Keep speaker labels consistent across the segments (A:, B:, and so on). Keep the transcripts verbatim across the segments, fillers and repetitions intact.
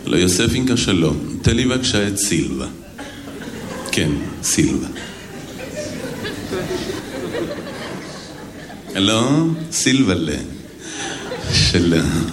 A: לא, יוספינקה שלום. תן לי בבקשה את סילבה. כן, סילבה. הלו, סילבלה. שלום.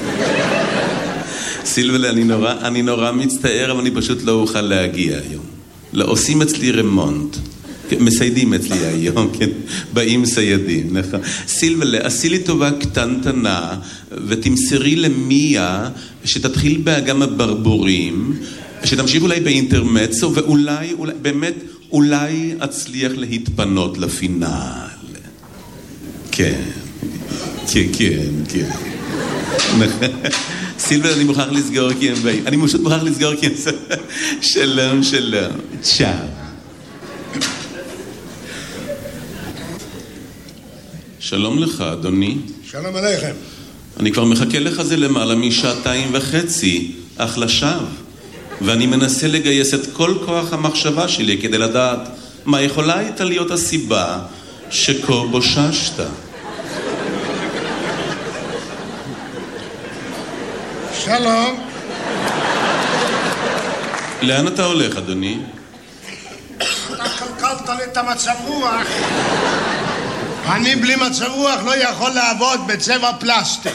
A: סילבלה, אני נורא, אני נורא מצטער, אבל אני פשוט לא אוכל להגיע היום. לא, עושים אצלי רמונט. מסיידים אצלי היום, כן? באים סיידים, נכון? סילבלה, עשי לי טובה קטנטנה, ותמסרי למיה שתתחיל באגם הברבורים, שתמשיך אולי באינטרמצו, ואולי, אולי, באמת, אולי אצליח להתפנות לפינל. כן, כן, כן, כן. סילבלה, אני מוכרח לסגור כי הם באים. אני פשוט מוכרח לסגור כי הם... שלום, שלום. צ'או. שלום לך, אדוני.
B: שלום עליכם.
A: אני כבר מחכה לך זה למעלה משעתיים וחצי, אך לשווא. ואני מנסה לגייס את כל כוח המחשבה שלי כדי לדעת מה יכולה הייתה להיות הסיבה שכה בוששת.
B: שלום.
A: לאן אתה הולך, אדוני?
B: אתה קלקלת לי את המצב רוח. אני בלי מצב רוח לא יכול לעבוד בצבע פלסטיק.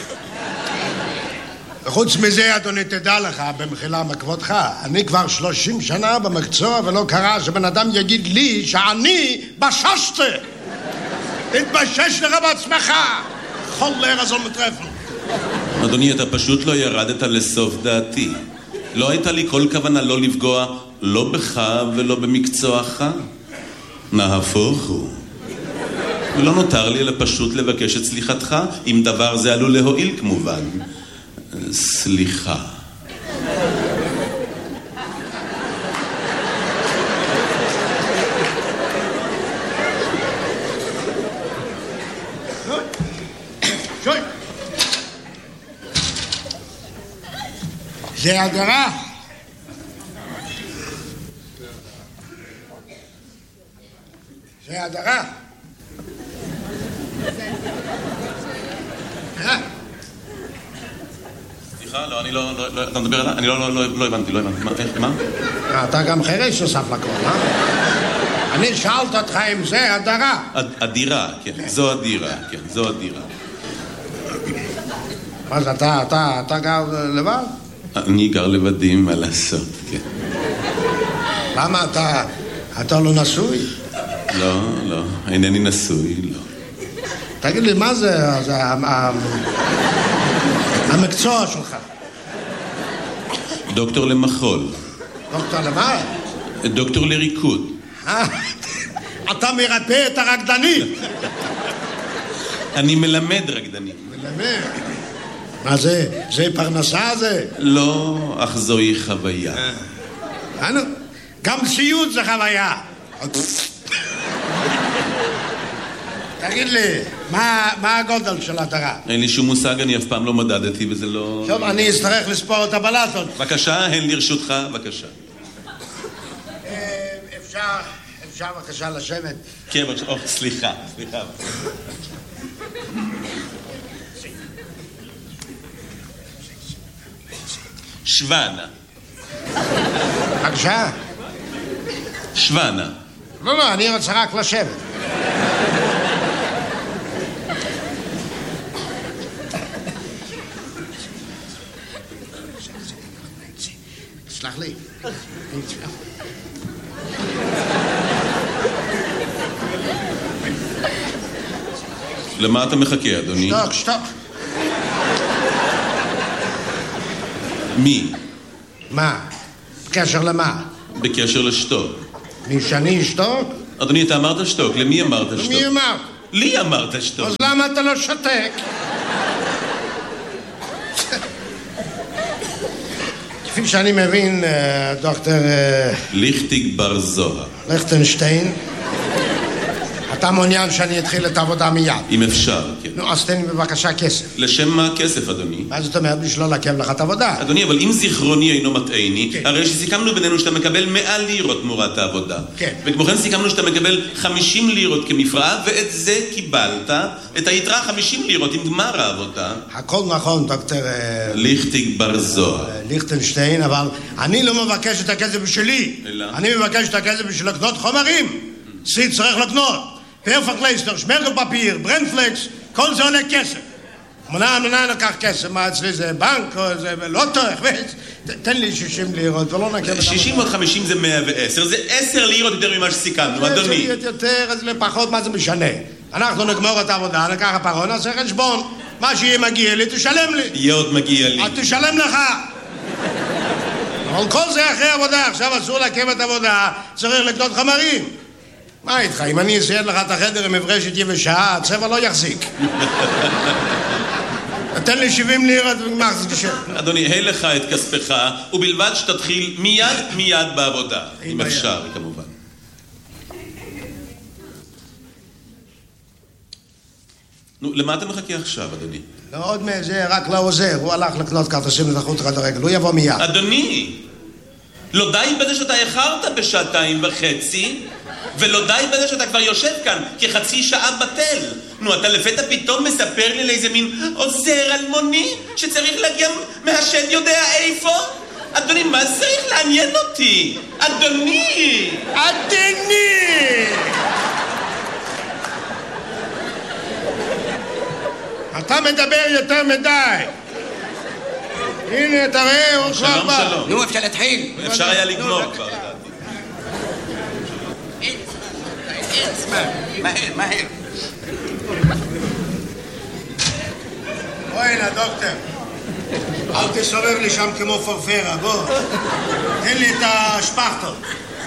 B: וחוץ מזה, אדוני, תדע לך, במחילה מכבודך, אני כבר שלושים שנה במקצוע ולא קרה שבן אדם יגיד לי שאני בששתי. תתבשש לך בעצמך. חולר הזו מטרפל.
A: אדוני, אתה פשוט לא ירדת לסוף דעתי. לא הייתה לי כל כוונה לא לפגוע, לא בך ולא במקצועך. נהפוך הוא. ולא נותר לי אלא פשוט לבקש את סליחתך, אם דבר זה עלול להועיל כמובן. סליחה.
B: זה הדרה. זה הדרה.
A: סליחה, לא, אני לא, לא, אתה מדבר עליי? אני לא, לא, לא, לא הבנתי, לא הבנתי. מה, איך, מה?
B: אתה גם חירש נוסף לכל, אה? אני שאלת אותך אם זה הדרה.
A: הדירה, כן, זו הדירה, כן, זו הדירה.
B: מה זה, אתה, אתה, אתה גר לבד?
A: אני גר לבדי, מה לעשות, כן.
B: למה אתה, אתה לא נשוי?
A: לא, לא, אינני נשוי, לא.
B: תגיד לי, מה זה, זה המקצוע שלך?
A: דוקטור למחול.
B: דוקטור למה?
A: דוקטור לריקוד.
B: אתה מרפא את הרקדני.
A: אני מלמד רקדני.
B: מלמד? מה זה? זה פרנסה זה?
A: לא, אך זוהי חוויה.
B: גם סיוט זה חוויה. תגיד לי, מה, מה הגודל של הדרה?
A: אין לי שום מושג, אני אף פעם לא מדדתי וזה לא...
B: טוב, אני אצטרך לספור את הבלטות.
A: בבקשה, הן לרשותך, בבקשה.
B: אפשר, אפשר בבקשה לשבת.
A: כן, בבקשה, או, סליחה, סליחה. שוונה.
B: בבקשה.
A: שוונה.
B: לא, לא, אני רוצה רק לשבת. סלח לי.
A: למה אתה מחכה, אדוני?
B: שתוק, שתוק.
A: מי?
B: מה? בקשר למה?
A: בקשר לשתוק.
B: מי שאני אשתוק?
A: אדוני, אתה אמרת שתוק, למי אמרת שתוק?
B: למי אמרת?
A: לי אמרת שתוק.
B: אז למה אתה לא שותק? כפי שאני מבין, דוקטור...
A: ליכטיג בר זוהר.
B: ליכטנשטיין, אתה אתה מעוניין שאני אתחיל את העבודה מיד?
A: אם אפשר, כן.
B: נו, אז תן לי בבקשה כסף.
A: לשם מה כסף, אדוני?
B: מה זאת אומרת? בשביל לא לעכב לך את העבודה.
A: אדוני, אבל אם זיכרוני אינו מטעני,
B: כן.
A: הרי שסיכמנו בינינו שאתה מקבל מאה לירות תמורת העבודה.
B: כן.
A: וכמו כן סיכמנו שאתה מקבל חמישים לירות כמפרעה, ואת זה קיבלת, את היתרה חמישים לירות עם גמר העבודה.
B: הכל נכון, דוקטור...
A: ליכטיג בר זוהר.
B: ליכטנשטיין, אבל אני לא מבקש את הכסף בשבילי.
A: אלא?
B: אני מבקש את הכסף בשביל לקנות חומרים. סיד צריך לקנות. פרפקלייסטר, שמרגל פפיר, ברנפלקס, כל זה עולה כסף. מונה, מונה לקח כסף, מה אצלי זה בנק או זה לוטו, תן לי שישים לירות ולא נקב...
A: שישים ועוד חמישים זה מאה ועשר, זה עשר לירות יותר ממה שסיכמנו, אדוני.
B: זה יותר, אז לפחות, מה זה משנה? אנחנו נגמור את העבודה, נקח הפרון, נעשה חשבון. מה שיהיה מגיע לי, תשלם לי.
A: יהיה עוד מגיע לי.
B: אז תשלם לך. אבל כל זה אחרי עבודה, עכשיו אסור לעכב את העבודה, צריך לקנות חומרים. מה איתך? אם אני אסייד לך את החדר עם מברשת יבשה, הצבע לא יחזיק. תן לי שבעים לירות וגמר זה תשב.
A: אדוני, היי לך את כספך, ובלבד שתתחיל מיד מיד בעבודה. אם אפשר, כמובן. נו, למה אתה מחכה עכשיו, אדוני?
B: לא עוד מזה, רק לא עוזר. הוא הלך לקנות כרטיסים לתחרות רד הרגל. הוא יבוא מיד.
A: אדוני, לא די בזה שאתה איחרת בשעתיים וחצי, ולא די בזה שאתה כבר יושב כאן כחצי שעה בטל. נו, אתה לפתע פתאום מספר לי לאיזה מין עוזר אלמוני שצריך להגיע מהשד יודע איפה? אדוני, מה צריך לעניין אותי? אדוני!
B: אדוני! אתה מדבר יותר מדי. הנה, תראה, הוא כבר בא.
A: שלום, שלום.
C: נו, אפשר להתחיל.
A: אפשר היה לגמור כבר, לדעתי.
C: מהר, מהר.
B: בוא הנה, דוקטור. אל תסובב לי שם כמו פרפרה, בוא. תן לי את השפכטל.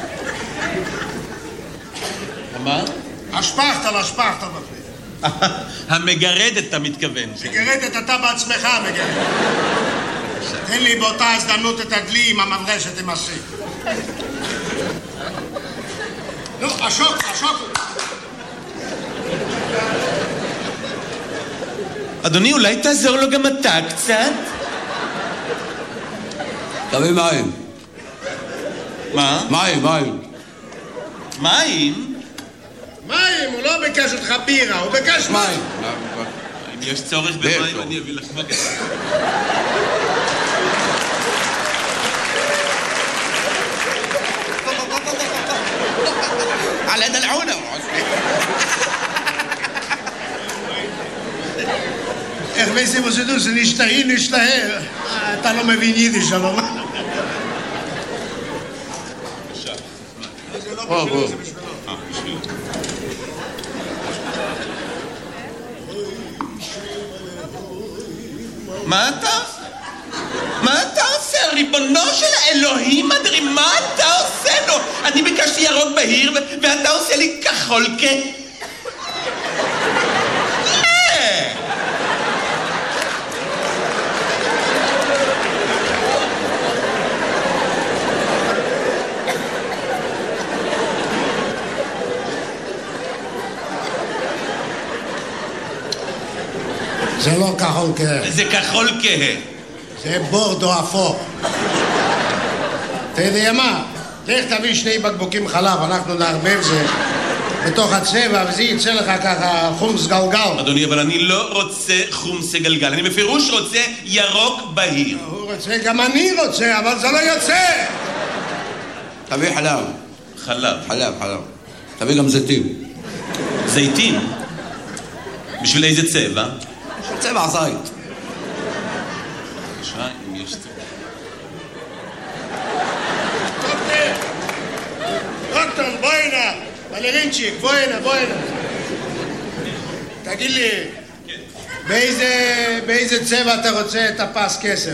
A: מה?
B: השפכטל, השפכטל.
A: המגרדת, אתה מתכוון.
B: מגרדת, אתה בעצמך מגרדת. תן לי באותה הזדמנות את הדלי עם המברשת עם הסי. נו, השוק, השוק.
A: אדוני, אולי תעזור לו גם אתה קצת?
C: תביא מים.
A: מה?
C: מים, מים.
A: מים?
B: מים, הוא לא ביקש אותך בירה, הוא ביקש מים.
A: אם יש צורך במים, אני אביא לך בבקשה.
C: على دلعونه.
B: איך וייסים עושה זה נשתהי, נשתהה. אתה לא מבין יידיש, אבל מה? זה לא בשבילי, זה בשבילו.
A: אה, בשבילי. מה אתה? מה אתה עושה? ריבונו של האלוהים אדרי, מה אתה עושה לו? אני ביקשתי ירוק בהיר ואתה עושה לי כחול כ...
B: זה לא כחול כהה.
A: זה כחול כהה.
B: זה בורדו אפור. אתה יודע מה? לך תביא שני בקבוקים חלב, אנחנו נערבב זה בתוך הצבע, וזה יצא לך ככה חומס גלגל.
A: אדוני, אבל אני לא רוצה חומס גלגל, אני בפירוש רוצה ירוק בהיר.
B: הוא רוצה, גם אני רוצה, אבל זה לא יוצא.
C: תביא חלב.
A: חלב.
C: חלב, חלב. תביא גם זיתים.
A: זיתים? בשביל איזה צבע?
C: צבע זית.
A: בבקשה, אם יש צבע.
B: דוקטור, בוא הנה. בלרינצ'יק, בוא הנה, בוא הנה. תגיד לי, באיזה, באיזה צבע אתה רוצה את הפס כסף?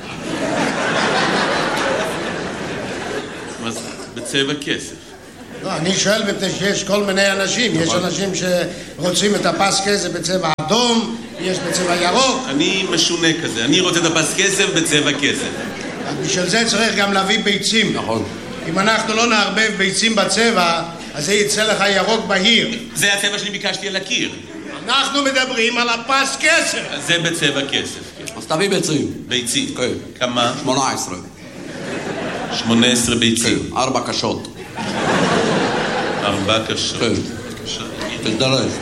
A: מה זה? בצבע כסף.
B: לא, אני שואל מפני שיש כל מיני אנשים. יש אנשים שרוצים את הפס כסף בצבע אדום, יש בצבע ירוק.
A: אני משונה כזה, אני רוצה את הפס כסף בצבע כסף.
B: בשביל זה צריך גם להביא ביצים.
C: נכון.
B: אם אנחנו לא נערבב ביצים בצבע, אז זה יצא לך ירוק בהיר.
A: זה הצבע שאני ביקשתי על הקיר.
B: אנחנו מדברים על הפס כסף.
A: זה בצבע כסף, כן.
C: אז תביא ביצים.
A: ביצים.
C: כן.
A: כמה?
C: שמונה עשרה.
A: שמונה עשרה ביצים.
C: כן, ארבע קשות.
A: ארבע קשות.
C: כן. תזדרז.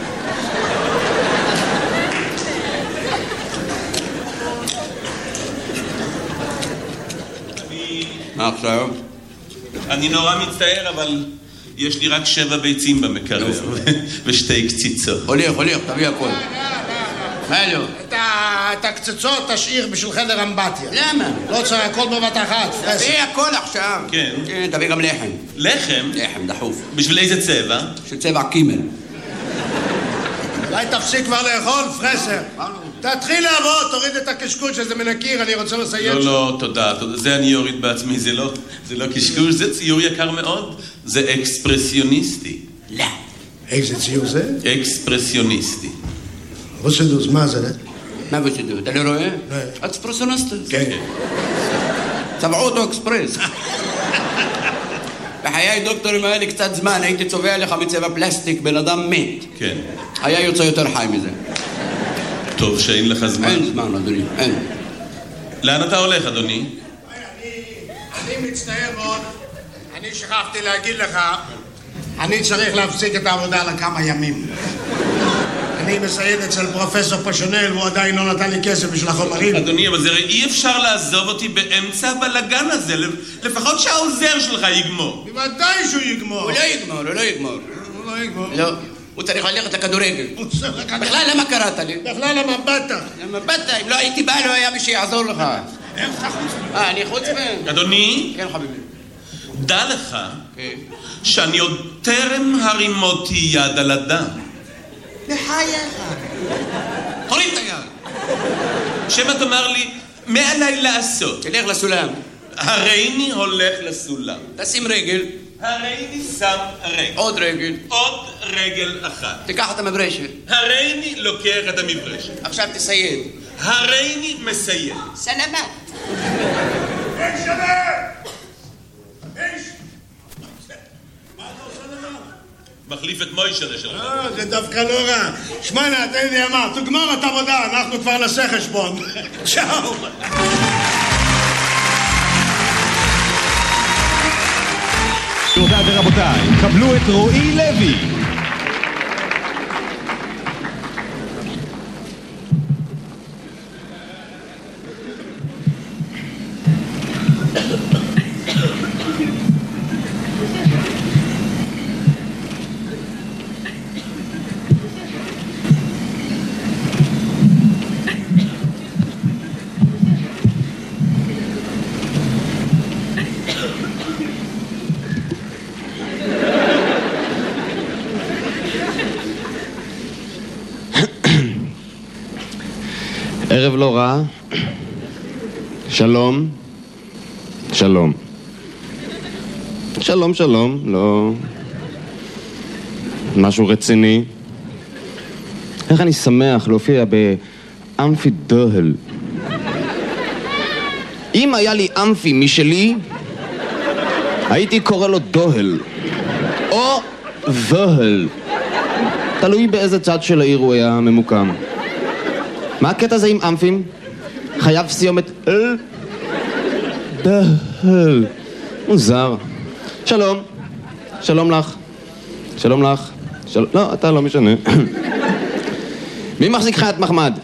C: מה עכשיו?
A: אני נורא מצטער, אבל יש לי רק שבע ביצים במקרר ושתי קציצות.
C: הוליך, הוליך, תביא הכל. מה לא?
B: את הקצצות תשאיר בשביל חדר אמבטיה.
C: למה?
B: לא צריך הכל בבת אחת.
C: תביא הכל עכשיו.
A: כן.
C: תביא גם לחם.
A: לחם?
C: לחם, דחוף.
A: בשביל איזה צבע?
C: של צבע קימל.
B: אולי תפסיק כבר לאכול, פרסר. תתחיל לעבוד, תוריד את הקשקוש שזה מן הקיר, אני רוצה לסיים.
A: לא, לא, תודה, תודה. זה אני אוריד בעצמי, זה לא, זה לא קשקוש, זה ציור יקר מאוד. זה אקספרסיוניסטי.
C: לא.
B: איזה ציור זה?
A: אקספרסיוניסטי.
B: וסדוס, מה זה?
C: מה וסדוס? אתה לא רואה?
B: לא.
C: אקספרסיוניסטי.
B: כן.
C: צבעו אותו אקספרס. בחיי דוקטורים היה לי קצת זמן, הייתי צובע לך מצבע פלסטיק, בן אדם מת.
A: כן.
C: היה יוצא יותר חי מזה.
A: טוב שאין לך זמן.
C: אין זמן, אדוני, אין.
A: לאן אתה הולך, אדוני?
B: אני, אני מצטער מאוד, אני שכחתי להגיד לך, אני צריך להפסיק את העבודה לכמה ימים. אני מסייד אצל פרופסור פשונל, והוא עדיין לא נתן לי כסף בשביל החומרים.
A: אדוני, אבל זה אי אפשר לעזוב אותי באמצע הבלגן הזה, לפחות שהעוזר שלך יגמור.
B: בוודאי שהוא יגמור.
C: הוא לא יגמור, הוא לא יגמור.
B: הוא לא יגמור.
C: לא, הוא צריך ללכת לכדורגל.
B: הוא צריך לקחת...
C: בכלל, למה קראת לי?
B: בכלל למה באת?
C: למה באת? אם לא הייתי בא, לא היה מי שיעזור לך.
B: איך אתה חוץ?
C: אה, אני חוץ מהם?
A: אדוני,
C: כן, חביבי.
A: דע לך
C: כן.
A: שאני עוד טרם הרימותי יד על אדם.
C: בחייך. תוריד את היד.
A: שמא תאמר לי, מה עליי לעשות?
C: תלך לסולם.
A: הריני הולך לסולם.
C: תשים רגל.
A: הריני שם רגל.
C: עוד רגל.
A: עוד רגל אחת.
C: תיקח את המברשת.
A: הריני לוקח את המברשת.
C: עכשיו תסייד.
A: הריני מסיים.
C: סלמת.
B: איך שווה? איך? מה אתה עושה לך?
A: מחליף את מוישה שלך.
B: אה, זה דווקא לא רע. שמענה, תן לי אמר, תגמור את עבודה, אנחנו כבר נעשה חשבון. צ'או.
D: גבירותיי ורבותיי, קבלו את רועי לוי. ערב לא רע. שלום. שלום. שלום, שלום. לא... משהו רציני. איך אני שמח להופיע באמפי דוהל. אם היה לי אמפי משלי, הייתי קורא לו דוהל. או דוהל. תלוי באיזה צד של העיר הוא היה ממוקם. מה הקטע הזה עם אמפים? חייב סיומת אל? דהל. מוזר. שלום. שלום לך. שלום לך. של... לא, אתה לא משנה. מי מחזיק חיית מחמד?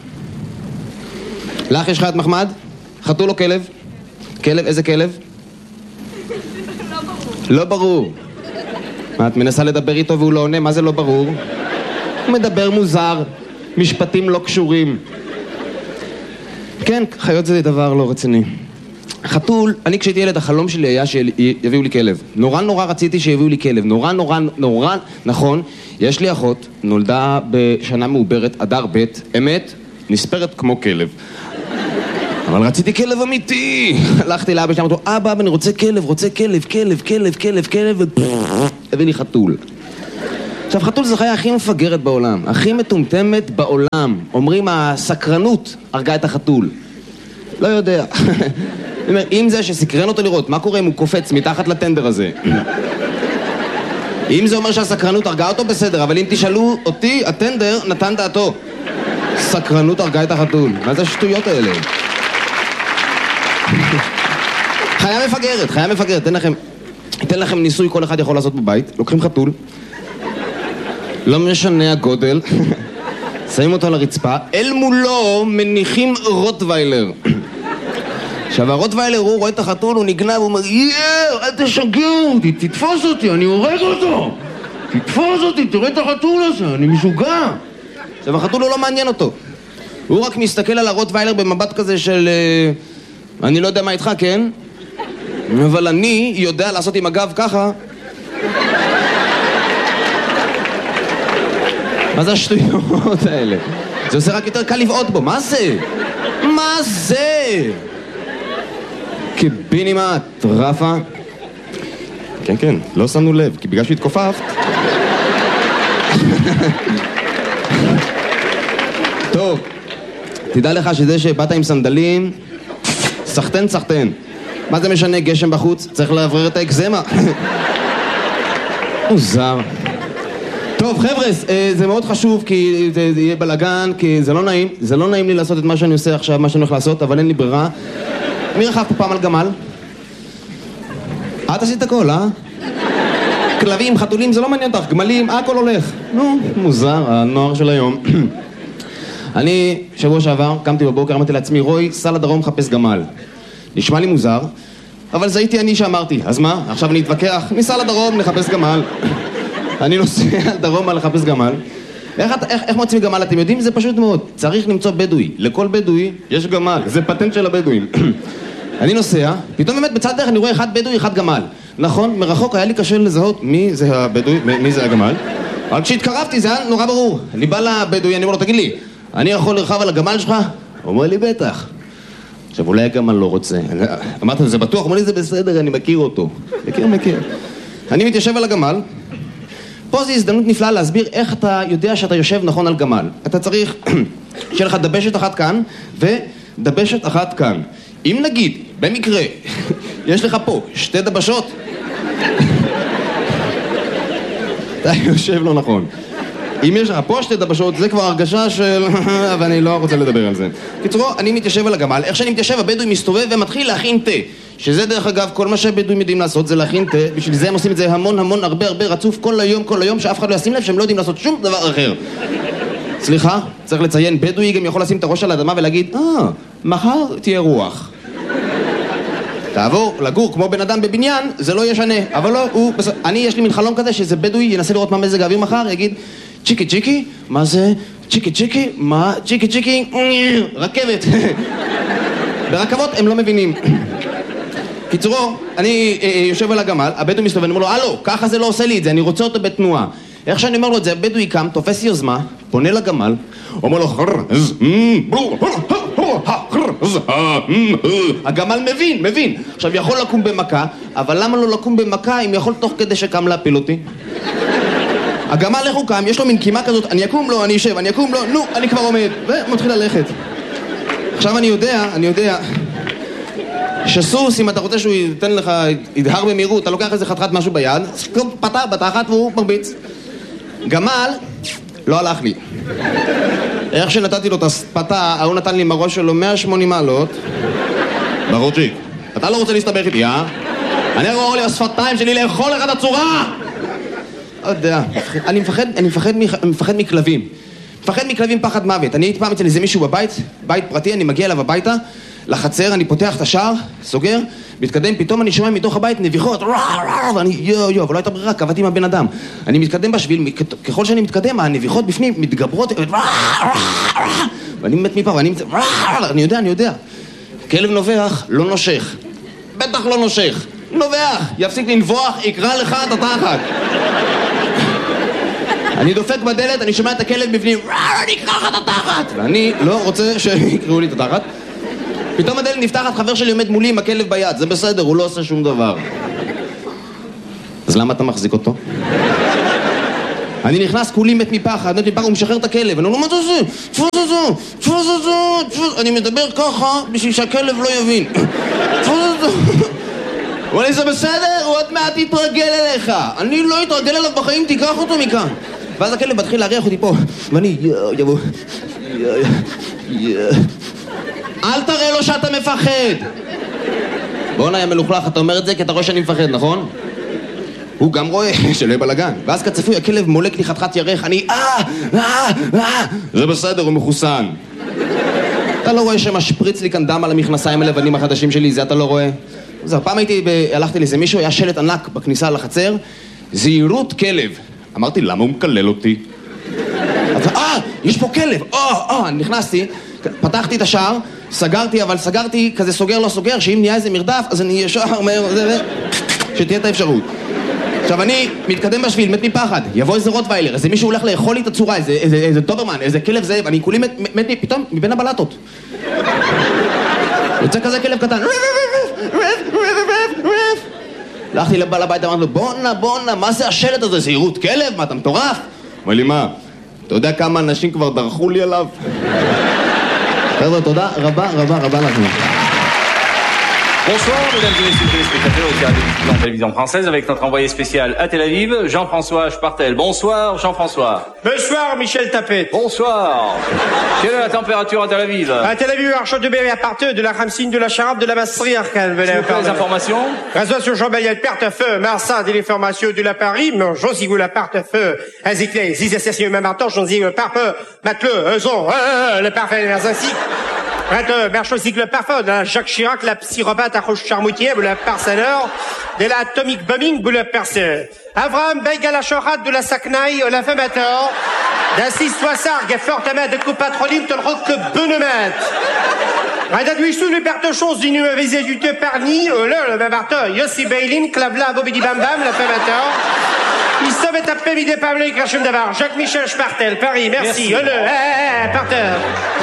D: לך יש חיית מחמד? חתול או כלב? כלב? איזה כלב? לא ברור. לא ברור. מה, את מנסה לדבר איתו והוא לא עונה? מה זה לא ברור? הוא מדבר מוזר. משפטים לא קשורים. כן, חיות זה דבר לא רציני. חתול, אני כשהייתי ילד, החלום שלי היה שיביאו לי כלב. נורא נורא רציתי שיביאו לי כלב. נורא נורא נורא, נכון, יש לי אחות, נולדה בשנה מעוברת, אדר ב', אמת, נספרת כמו כלב. אבל רציתי כלב אמיתי. הלכתי לאבא שלי, אמרתי לו, אבא, אני רוצה כלב, רוצה כלב, כלב, כלב, כלב, כלב, הביא לי חתול. עכשיו, חתול זה חיה הכי מפגרת בעולם, הכי מטומטמת בעולם. אומרים, הסקרנות הרגה את החתול. לא יודע. אם זה שסקרן אותו לראות, מה קורה אם הוא קופץ מתחת לטנדר הזה? אם זה אומר שהסקרנות הרגה אותו, בסדר, אבל אם תשאלו אותי, הטנדר נתן דעתו. סקרנות הרגה את החתול. מה זה השטויות האלה? חיה מפגרת, חיה מפגרת. אתן לכם, אתן לכם ניסוי כל אחד יכול לעשות בבית. לוקחים חתול, לא משנה הגודל, שמים אותו על הרצפה, אל מולו מניחים רוטוויילר. עכשיו הרוטוויילר הוא רואה את החתול, הוא נגנב, הוא אומר, יאו, אל תשגע אותי, תתפוס אותי, אני הורג אותו. תתפוס אותי, תראה את החתול הזה, אני משוגע. עכשיו החתול הוא לא מעניין אותו. הוא רק מסתכל על הרוטוויילר במבט כזה של... אני לא יודע מה איתך, כן? אבל אני יודע לעשות עם הגב ככה. מה זה השטויות האלה? זה עושה רק יותר קל לבעוט בו, מה זה? מה זה? קיבינימה, טרפה. כן, כן, לא שמנו לב, כי בגלל שהתכופפת. טוב, תדע לך שזה שבאת עם סנדלים, סחטן סחטן. מה זה משנה גשם בחוץ? צריך לעברר את האקזמה. מוזר. טוב חבר'ה, זה מאוד חשוב כי זה יהיה בלגן, כי זה לא נעים, זה לא נעים לי לעשות את מה שאני עושה עכשיו, מה שאני הולך לעשות, אבל אין לי ברירה. מי רכב פה פעם על גמל? את עשית הכל, אה? כלבים, חתולים, זה לא מעניין אותך, גמלים, הכל הולך. נו, מוזר, הנוער של היום. אני, שבוע שעבר, קמתי בבוקר, אמרתי לעצמי, רוי, סע לדרום חפש גמל. נשמע לי מוזר, אבל זה הייתי אני שאמרתי, אז מה? עכשיו אני אתווכח, ניסע לדרום, נחפש גמל. אני נוסע דרומה לחפש גמל. איך, איך, איך מוצאים גמל? אתם יודעים? זה פשוט מאוד. צריך למצוא בדואי. לכל בדואי יש גמל. זה פטנט של הבדואים. אני נוסע, פתאום באמת בצד דרך אני רואה אחד בדואי, אחד גמל. נכון, מרחוק היה לי קשה לזהות מי זה הבדואי, מי זה הגמל. אבל כשהתקרבתי זה היה נורא ברור. אני בא לבדואי, אני אומר לו, תגיד לי, אני יכול לרחב על הגמל שלך? הוא אומר לי, בטח. עכשיו אולי הגמל לא רוצה. אמרתי לו, זה בטוח? הוא אומר לי, זה בסדר, אני מכיר אותו. מכיר, מכיר. אני מתיישב על הגמל. פה זו הזדמנות נפלאה להסביר איך אתה יודע שאתה יושב נכון על גמל. אתה צריך שיהיה לך דבשת אחת כאן ודבשת אחת כאן. אם נגיד, במקרה, יש לך פה שתי דבשות, אתה יושב לא נכון. אם יש לך פה שתי דבשות, זה כבר הרגשה של... ואני לא רוצה לדבר על זה. קיצורו, אני מתיישב על הגמל. איך שאני מתיישב, הבדואי מסתובב ומתחיל להכין תה. שזה דרך אגב, כל מה שהבדואים יודעים לעשות זה להכין תה. בשביל זה הם עושים את זה המון המון הרבה הרבה רצוף כל היום כל היום, שאף אחד לא ישים לב שהם לא יודעים לעשות שום דבר אחר. סליחה, צריך לציין, בדואי גם יכול לשים את הראש על האדמה ולהגיד, אה, מחר תהיה רוח. תעבור לגור כמו בן אדם בבניין, זה לא ישנה. אבל לא, הוא... אני, יש לי מין חלום כזה שזה בדואי ינסה לראות מה מזג האוויר מחר, יגיד, צ'יקי צ'יקי, מה זה? צ'יקי צ'יקי, מה? צ'יקי צ'יקי, רכבת. ברכבות הם לא מבינים. קיצורו, אני יושב על הגמל, הבדואי מסתובב, אני אומר לו, הלו, ככה זה לא עושה לי את זה, אני רוצה אותו בתנועה. איך שאני אומר לו את זה, הבדואי קם, תופס יוזמה, פונה לגמל, אומר לו, הגמל מבין, מבין. עכשיו, יכול לקום במכה, אבל למה לא לקום במכה אם יכול תוך כדי שקם להפיל אותי? הגמל איך הוא קם, יש לו מין קימה כזאת, אני אקום לו, אני יושב, אני אקום לו, נו, אני כבר עומד, ומתחיל ללכת. עכשיו אני יודע, אני יודע שסוס, אם אתה רוצה שהוא ייתן לך, ידהר במהירות, אתה לוקח איזה חתיכת משהו ביד, פתה, בתחת והוא מרביץ. גמל, לא הלך לי. איך שנתתי לו את הספתה, הוא נתן לי עם הראש שלו מאה ושמונים מעלות. ברוצ'יק, אתה לא רוצה להסתבך איתי, אה? אני רואה לי בשפתיים שלי לאכול לך את הצורה! לא יודע, אני מפחד, אני מפחד, אני מפחד מכלבים. מפחד מכלבים פחד מוות. אני הייתי פעם אצל איזה מישהו בבית, בית פרטי, אני מגיע אליו הביתה, לחצר, אני פותח את השער, סוגר, מתקדם, פתאום אני שומע מתוך הבית נביחות, ואני יו יו, אבל לא הייתה ברירה, קבעתי עם הבן אדם. אני מתקדם בשביל, ככל שאני מתקדם, הנביחות בפנים מתגברות, ואני מת מפה, ואני מת... אני יודע, אני יודע. כלב נובח, לא נושך. בטח לא נושך. נובח, יפסיק לנבוח, יקרא לך את התחת. אני דופק בדלת, אני שומע את הכלב בפנים, אני אקרא לך את התחת. ואני לא רוצה שיקראו לי את התחת. פתאום הדלת נפתחת, חבר שלי עומד מולי עם הכלב ביד, זה בסדר, הוא לא עושה שום דבר. אז למה אתה מחזיק אותו? אני נכנס כולי מת מפחד, מת מפחד, הוא משחרר את הכלב, אני אומר, מה זה זה? תפוס את זה, תפוס את זה, תפוס... אני מדבר ככה בשביל שהכלב לא יבין. תפוס את זה. הוא אומר לי, זה בסדר, הוא עוד מעט יתרגל אליך. אני לא אתרגל אליו בחיים, תיקח אותו מכאן. ואז הכלב מתחיל להריח אותי פה, ואני, יבוא, אל תראה לו שאתה מפחד. בוא'נה, יא מלוכלך, אתה אומר את זה כי אתה רואה שאני מפחד, נכון? הוא גם רואה שלא יהיה בלגן. ואז כצפוי, הכלב מולק לי חתיכת ירך, אני, אה, אה, אה, זה בסדר, הוא מחוסן. אתה לא רואה שמשפריץ לי כאן דם על המכנסיים הלבנים החדשים שלי, זה אתה לא רואה? זהו, פעם הייתי, הלכתי לאיזה מישהו, היה שלט ענק בכניסה לחצר, זהירות כלב. אמרתי, למה הוא מקלל אותי? אז, אה, יש פה כלב, אה, אה, נכנסתי, פתחתי את השער, סגרתי, אבל סגרתי כזה סוגר לא סוגר, שאם נהיה איזה מרדף, אז אני ישר אומר, שתהיה את האפשרות. עכשיו אני מתקדם בשביל, מת מפחד, יבוא איזה רוטוויילר, איזה מישהו הולך לאכול לי את הצורה, איזה, איזה, איזה טוברמן, איזה כלב זאב, אני כולי מת, מת פתאום מבין הבלטות. יוצא כזה כלב קטן, הלכתי לבעל הבית, אמרתי לו, בונה, בונה, מה זה השלט הזה? זהירות כלב? מה, אתה מטורף? אומר לי, מה? אתה יודע כמה אנשים כבר דרכו לי עליו? חבר'ה, תודה רבה, רבה, רבה לכם.
E: Bonsoir, mesdames et messieurs les téléspectateurs, ici à la télévision française avec notre envoyé spécial à Tel Aviv, Jean-François Spartel. Bonsoir, Jean-François.
F: Bonsoir, Michel Tapet.
E: Bonsoir. Quelle est la température à Tel Aviv?
F: À Tel Aviv, Archot de Béry à partir de la Khamsine, de la Charabe, de la Masserie Arcane.
E: S'il vous plaît, les informations.
F: Réseau sur Jean-Bayel, Perte-Feu, Marsan, des informations de la Paris, Josie vous la Perte-Feu, Aziclé, Zizessession, même attends, Josie le Parfeu, Mateleu, Euzon, le parfait, ainsi. Rete, Merchosic le parfum, de la Jacques Chirac, la psychopathe à Roche Charmoutier, de la Parseneur, de la Atomic Bombing, de la Perse. Avraham Beig à la Chorade, de la Saknaï, la Femator, d'Assis Soissarg, et fortement de coupe patroline, de le roc Benemet. Rada Duissou, le perte chose d'une visée du te parni, le, le Bavarteur, Yossi Beilin, Clavla, Bobidi Bam Bam, la Femator. Il savait taper midi Pavlik, Rachim Davar, Jacques-Michel Spartel, Paris, merci, le, eh, parteur.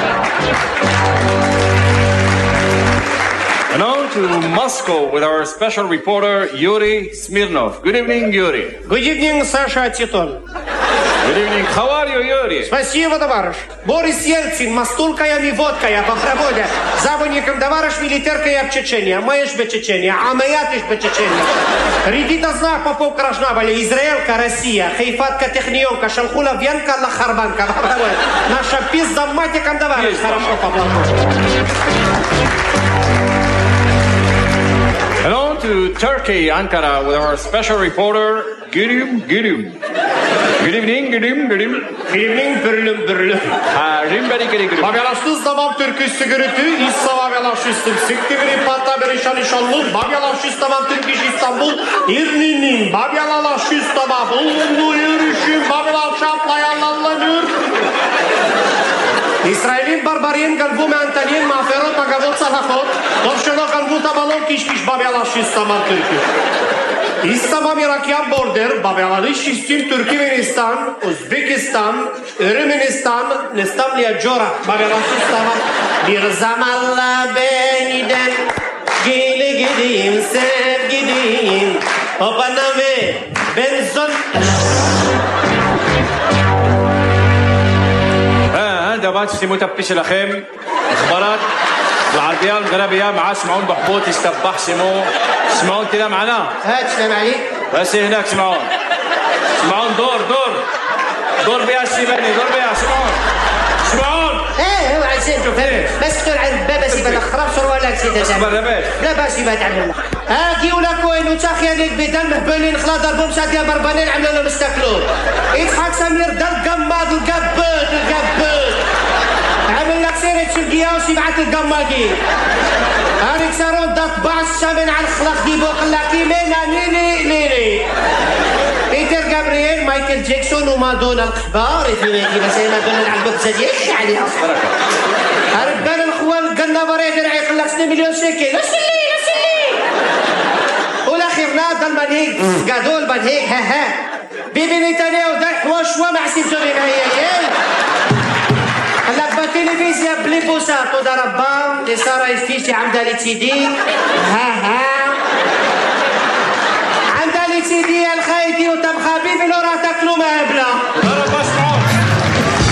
E: And on to Moscow with our special reporter, Yuri Smirnov. Good evening, Yuri.
F: Good evening, Sasha Titol.
E: Good evening. How are you, Yuri?
F: Спасибо, товарищ. Борис Ельцин, мастулкая, водкая, по проводе. Заводником, товарищ, милитеркая в Чечении. Маешь в Чечении, а моя ты в Чечении. Редита знак попов Кражнабали, Израилька, Россия, Хайфатка, Технионка, Шалхула, Венка, Лахарбанка. Наша пизда матиком, товарищ. Хорошо, поплавку.
E: And on to Turkey, Ankara, with our special reporter, Gülüm Gülüm. Good evening, Gülüm Gülüm.
F: Good evening, Bürlüm Bürlüm.
E: Harim beri geri gülüm.
F: Babyalaştız tamam Türküsü gürütü, İssa babyalaştım. Sikti biri patta biri şanışanlı, babyalaştız tamam Türküş İstanbul. İrninin, babyalaştız tamam. Bulundu yürüyüşüm, babyalaşaplayanlanlanır. İsrailin barbarien galbu me Antalien maferot magavot salafot. Dovşeno galbu tabalon kişkiş babyalaştız tamam Türküş. İslam'a Irakyan border, Babyalaşistin, Türkmenistan, Uzbekistan, Ermenistan, Nestamliya Jora, Babyalaşistan. Bir zamanla beniden gele gideyim, sev gideyim. Babana ve benzon.
E: هذا بعد سيمو تبش لخيم اخبارات العربيه المغربيه مع سمعون بحبوط يستبح سمو سمعون كده معنا
F: هات سلام عليك
E: بس هناك سمعون سمعون دور دور دور بيها السيباني دور بيها سمعون سمعون
F: ايه هو عشان تفهم بس تقول على الباب بس يبقى خراب شروالك سيدي
E: اخبر رباش
F: لا باش يبقى تعمل الله هاكي ولا كوين وتاخي لك بدل مهبلين خلا ضربهم سادية بربانين عملوا لهم استكلوا يضحك سمير دل قماض القبوت القبوت عمل لك سيرة شرقية وسيبعت القماقي هاريك سارون دات بعض الشامن على الخلاق دي بوق اللاكي مينا ليلي ليلي بيتر جابرييل مايكل جاكسون ومادونا الكبار يتميكي بس هي مادونا العبوك زادي ايش عليها هربان الخوال قلنا بريد رعي قلق سنة مليون شيكي لا سلي لا سلي والاخير نادى المنهيج قادوا المنهيج ها ها بيبي نتانياهو دار حواش شوا مع سيمتوني معايا هلا بالتلفزيون بلي بوسات ودار با اللي صار يفتيشي عمدا لي تيدي ها ها